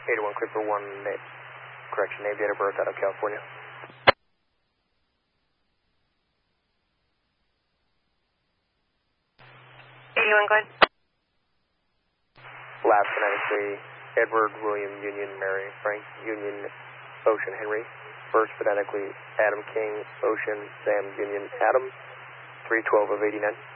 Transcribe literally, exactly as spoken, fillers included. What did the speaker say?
eighty-one Clipper one, name, correction, name, date of birth out of California. eighty-one, go ahead. Last phonetically, Edward, William, Union, Mary, Frank, Union, Ocean, Henry. First phonetically, Adam, King, Ocean, Sam, Union, Adam. three twelve of eighty-nine.